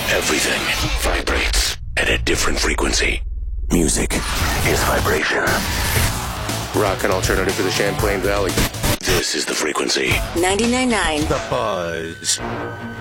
Everything vibrates at a different frequency. Music is vibration. Rock and alternative for the Champlain Valley. This is the frequency. 99.9 The Buzz.